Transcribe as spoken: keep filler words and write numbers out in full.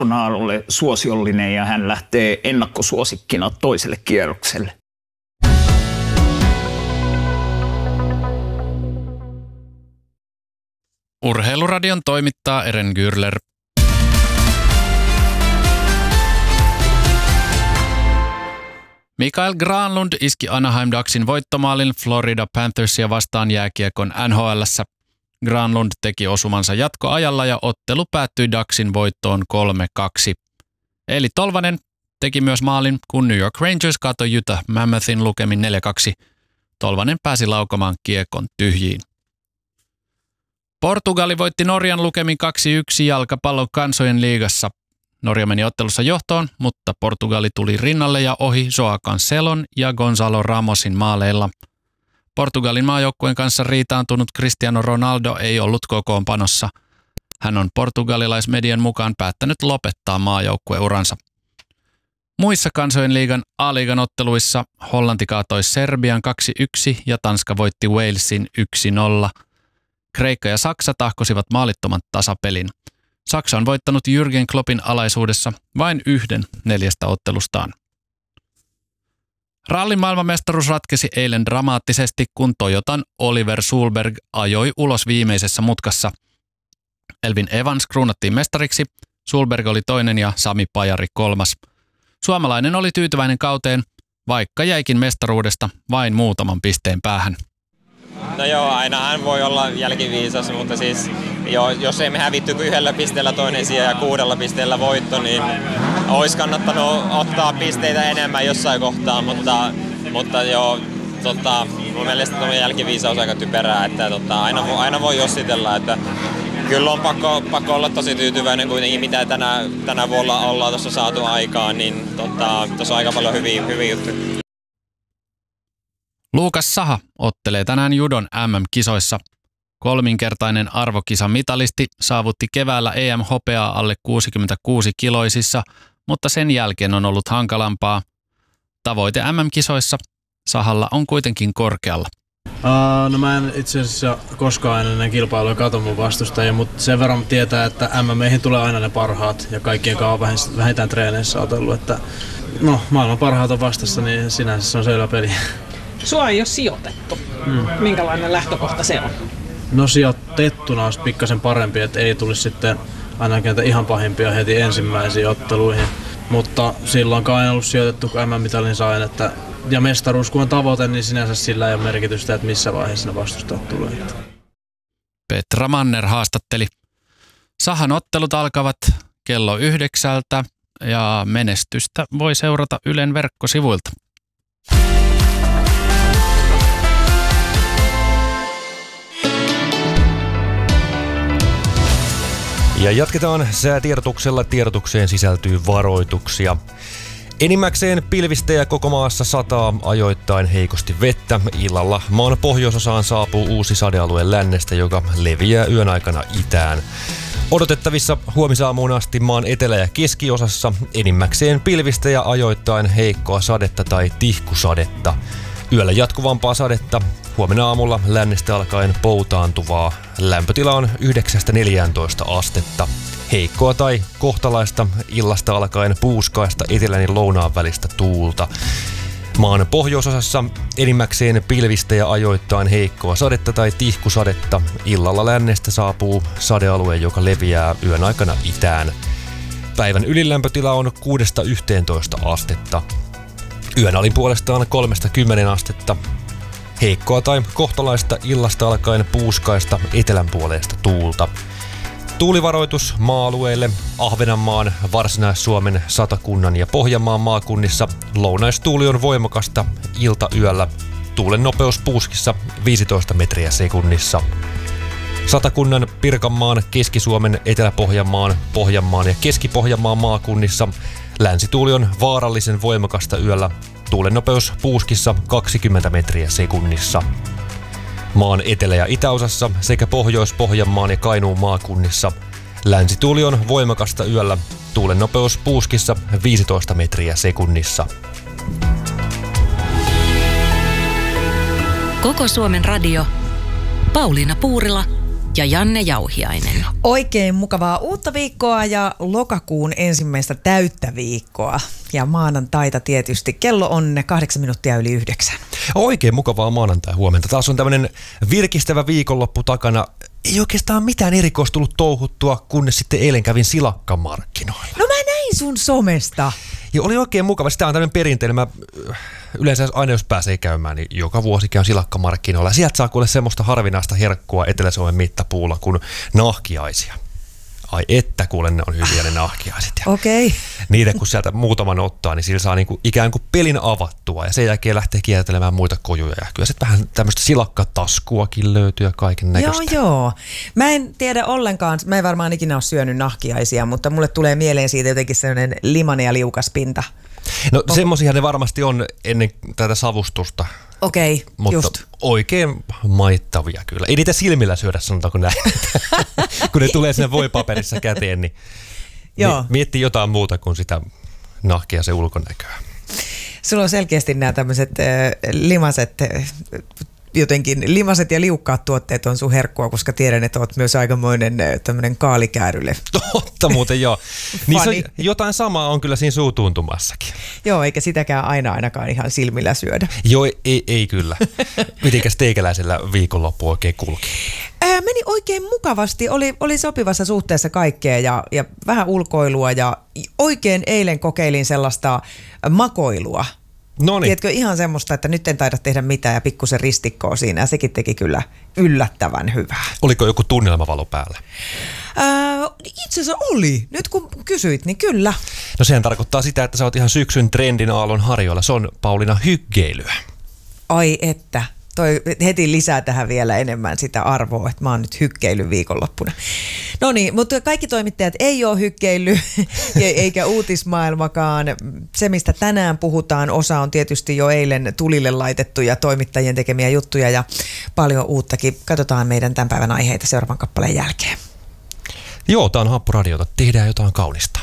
Bolsonarolle suosiollinen ja hän lähtee ennakkosuosikkina toiselle kierrokselle. Urheiluradion toimittaa Eren Gürler. Mikael Granlund iski Anaheim Ducksin voittomaalin Florida Panthersia vastaan jääkiekon N H L:ssä. Granlund teki osumansa jatkoajalla ja ottelu päättyi Ducksin voittoon kolme kaksi. Eeli Tolvanen teki myös maalin, kun New York Rangers kaatoi Utah Mammothin lukemin neljä kaksi. Tolvanen pääsi laukomaan kiekon tyhjiin. Portugali voitti Norjan lukemin kaksi yksi jalkapallon kansojen liigassa. Norja meni ottelussa johtoon, mutta Portugali tuli rinnalle ja ohi Joao Cancelon ja Gonzalo Ramosin maaleilla. Portugalin maajoukkueen kanssa riitaantunut Cristiano Ronaldo ei ollut kokoonpanossa. Hän on portugalilaismedian mukaan päättänyt lopettaa maajoukkueuransa. Muissa kansojen liigan A-liigan otteluissa Hollanti kaatoi Serbian kaksi yksi ja Tanska voitti Walesin yksi nolla. Kreikka ja Saksa tahkosivat maalittoman tasapelin. Saksa on voittanut Jürgen Kloppin alaisuudessa vain yhden neljästä ottelustaan. Rallin maailmanmestaruus ratkesi eilen dramaattisesti, kun Toyotan Oliver Solberg ajoi ulos viimeisessä mutkassa. Elvin Evans kruunattiin mestariksi, Solberg oli toinen ja Sami Pajari kolmas. Suomalainen oli tyytyväinen kauteen, vaikka jäikin mestaruudesta vain muutaman pisteen päähän. No joo, ainahan voi olla jälkiviisas, mutta siis jo, jos ei me hävitty yhdellä pisteellä toinen sija ja kuudella pisteellä voitto, niin olisi kannattanut ottaa pisteitä enemmän jossain kohtaa, mutta, mutta joo, tota, mun mielestä tuo jälkiviisaus on aika typerää, että tota, aina, aina voi jossitella, että kyllä on pakko, pakko olla tosi tyytyväinen kuitenkin, mitä tänä, tänä vuonna ollaan tuossa saatu aikaan, niin tuossa tota, on aika paljon hyviä, hyviä juttuja. Luukas Saha ottelee tänään judon M M-kisoissa. Kolminkertainen arvokisamitalisti saavutti keväällä E M-hopeaa alle kuusikymmentäkuusi kiloisissa, mutta sen jälkeen on ollut hankalampaa. Tavoite M M-kisoissa Sahalla on kuitenkin korkealla. Uh, no mä en itse asiassa koskaan ennen kilpailuja katso mun vastustajia, mutta sen verran tietää, että M M:ihin tulee aina ne parhaat ja kaikkien kanssa on vähintään treeneissä otellut, että no maailman parhaat on vastassa, niin sinänsä se on selvä peli. Sua ei ole sijoitettu. Hmm. Minkälainen lähtökohta se on? No sijoitettuna olisi pikkasen parempi, että ei tulisi sitten ainakin ihan pahimpia heti ensimmäisiin otteluihin. Mutta silloinkaan en ollut sijoitettu, kun M M-mitalin sain. Että, ja mestaruus kun on tavoite, niin sinänsä sillä ei ole merkitystä, että missä vaiheessa ne vastustajat tulee. Petra Manner haastatteli. Sahan ottelut alkavat kello yhdeksältä ja menestystä voi seurata Ylen verkkosivuilta. Ja jatketaan säätiedotuksella. Tiedotukseen sisältyy varoituksia. Enimmäkseen pilvistä ja koko maassa sataa, ajoittain heikosti vettä. Illalla maan pohjoisosaan saapuu uusi sadealue lännestä, joka leviää yön aikana itään. Odotettavissa huomisaamuun asti maan etelä- ja keskiosassa enimmäkseen pilvistä ja ajoittain heikkoa sadetta tai tihkusadetta. Yöllä jatkuvampaa sadetta. Huomenna aamulla lännestä alkaen poutaantuvaa. Lämpötila on yhdeksästä neljääntoista astetta. Heikkoa tai kohtalaista illasta alkaen puuskaista etelän ja lounaan välistä tuulta. Maan pohjoisosassa enimmäkseen pilvistä ja ajoittain heikkoa sadetta tai tihkusadetta. Illalla lännestä saapuu sadealue, joka leviää yön aikana itään. Päivän ylilämpötila on kuudesta yhteentoista astetta. Yön alin puolestaan kolmesta kymmeneen astetta. Heikkoa tai kohtalaista illasta alkaen puuskaista etelänpuoleista tuulta. Tuulivaroitus maa-alueille Ahvenanmaan, Varsinais-Suomen, Satakunnan ja Pohjanmaan maakunnissa. Lounaistuuli on voimakasta iltayöllä. Tuulen nopeus puuskissa viisitoista metriä sekunnissa. Satakunnan, Pirkanmaan, Keski-Suomen, Etelä-Pohjanmaan, Pohjanmaan ja Keski-Pohjanmaan maakunnissa. Länsituuli on vaarallisen voimakasta yöllä. Tuulen nopeus puuskissa kaksikymmentä metriä sekunnissa. Maan etelä- ja itäosassa sekä Pohjois-Pohjanmaan ja Kainuun maakunnissa. Länsituuli on voimakasta yöllä. Tuulen nopeus puuskissa viisitoista metriä sekunnissa. Koko Suomen radio. Pauliina Puurila ja Janne Jauhiainen. Oikein mukavaa uutta viikkoa ja lokakuun ensimmäistä täyttä viikkoa. Ja maanantaita tietysti. Kello on kahdeksan minuuttia yli yhdeksän. Oikein mukavaa maanantai huomenta. Taas on tämmöinen virkistävä viikonloppu takana. Ei oikeastaan mitään erikoista tullut touhuttua, kunnes sitten eilen kävin silakkamarkkinoilla. No mä näin sun somesta. Ja oli oikein mukava. Sitä on tämmöinen perinteinen. Mä yleensä aina jos pääsee käymään, niin joka vuosi käyn silakkamarkkinoilla. Ja sieltä saa kuule semmoista harvinaista herkkua Etelä-Suomen mittapuulla kuin nahkiaisia. Ai että kuule, ne on hyviä ne nahkiaiset. Okei. Okay. Niitä kun sieltä muutaman ottaa, niin sillä saa niinku ikään kuin pelin avattua. Ja sen jälkeen lähtee kiertelemään muita kojuja. Ja kyllä sitten vähän tämmöistä silakkataskuakin löytyy ja kaiken näköistä. Joo, joo. Mä en tiedä ollenkaan, mä en varmaan ikinä ole syönyt nahkiaisia, mutta mulle tulee mieleen siitä jotenkin sellainen limanen ja liukas pinta. No oh. Semmoisia ne varmasti on ennen tätä savustusta. Okei, okay, mutta just. Oikein maittavia kyllä. Ei niitä silmillä syödä, sanotaanko näin. Kun ne tulee sinne voipaperissa käteen, niin, niin miettii jotain muuta kuin sitä nahkia se ulkonäköä. Sulla on selkeästi nämä tämmöiset äh, limaset, äh, jotenkin limaset ja liukkaat tuotteet on sun herkkua, koska tiedän, että oot myös aikamoinen äh, tämmöinen kaalikäärylle. Totta muuten joo. Niin on, jotain samaa on kyllä siinä suutuntumassakin. Joo, eikä sitäkään aina ainakaan ihan silmillä syödä. Joo, ei, ei kyllä. Mitenkäs teikäläisellä viikonloppu oikein kulki? Ää, meni oikein mukavasti, oli, oli sopivassa suhteessa kaikkea ja, ja vähän ulkoilua ja oikein eilen kokeilin sellaista makoilua. Noniin. Tiedätkö, ihan semmoista, että nyt en taida tehdä mitään ja pikkusen ristikkoa siinä ja sekin teki kyllä yllättävän hyvää. Oliko joku tunnelmavalo päällä? Ää, itse asiassa oli. Nyt kun kysyit, niin kyllä. No sehän tarkoittaa sitä, että sä oot ihan syksyn trendin aallon harjoilla. Se on Pauliina hyggeilyä. Ai että. Toi heti lisää tähän vielä enemmän sitä arvoa, että mä oon nyt hykkeily viikonloppuna. No niin, mutta kaikki toimittajat ei ole hykkeily, eikä uutismaailmakaan. Se, mistä tänään puhutaan, osa on tietysti jo eilen tulille laitettuja toimittajien tekemiä juttuja ja paljon uuttakin. Katsotaan meidän tämän päivän aiheita seuraavan kappaleen jälkeen. Joo, tää on Happoradiota. Tehdään jotain kaunista.